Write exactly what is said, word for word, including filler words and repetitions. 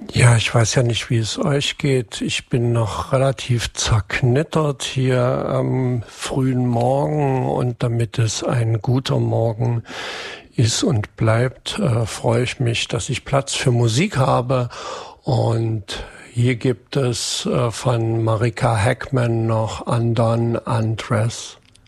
Ja, ich weiß ja nicht, wie es euch geht. Ich bin noch relativ zerknittert hier am frühen Morgen, und damit es ein guter Morgen ist und bleibt, äh, freue ich mich, dass ich Platz für Musik habe. Und hier gibt es äh, von Marika Hackman noch Undone Undress.